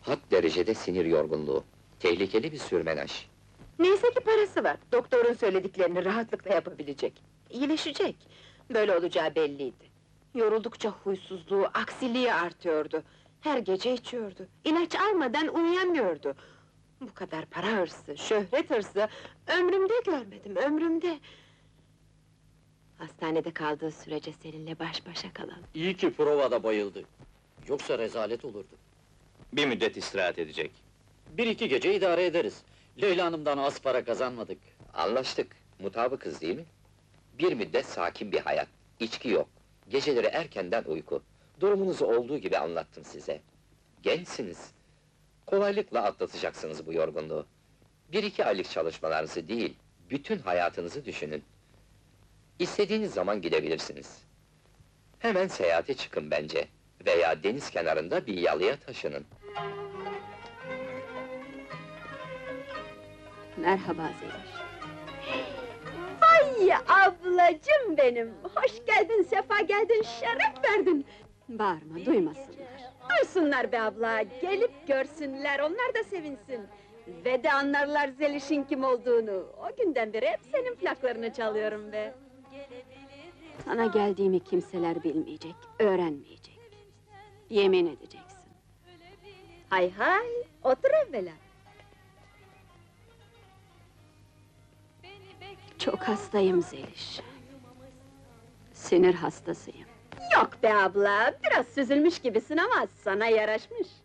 Had derecede sinir yorgunluğu. Tehlikeli bir sürmenaj. Neyse ki parası var, doktorun söylediklerini rahatlıkla yapabilecek. İyileşecek, böyle olacağı belliydi. Yoruldukça huysuzluğu, aksiliği artıyordu. Her gece içiyordu, ilaç almadan uyuyamıyordu. Bu kadar para hırsı, şöhret hırsı, ömrümde görmedim, ömrümde! Hastanede kaldığı sürece seninle baş başa kalalım. İyi ki provada bayıldı. Yoksa rezalet olurdu. Bir müddet istirahat edecek. Bir iki gece idare ederiz. Leyla Hanım'dan az para kazanmadık. Anlaştık, mutabıkız değil mi? Bir müddet sakin bir hayat, içki yok, geceleri erkenden uyku. Durumunuzu olduğu gibi anlattım size. Gençsiniz. Kolaylıkla atlatacaksınız bu yorgunluğu. Bir iki aylık çalışmalarınızı değil, bütün hayatınızı düşünün. İstediğiniz zaman gidebilirsiniz. Hemen seyahate çıkın bence. Veya deniz kenarında bir yalıya taşının. Merhaba Zeliş. Ay ablacım benim! Hoş geldin, sefa geldin, şeref verdin! Bağırma, duymasınlar. Duysunlar be abla, gelip görsünler, onlar da sevinsin! Ve de anlarlar Zeliş'in kim olduğunu! O günden beri hep senin plaklarını çalıyorum be! Sana geldiğimi kimseler bilmeyecek, öğrenmeyecek. Yemin edeceksin. Hay hay, otur evvela! Çok hastayım Zeliş. Sinir hastasıyım. Yok be abla, biraz süzülmüş gibisin ama sana yaraşmış!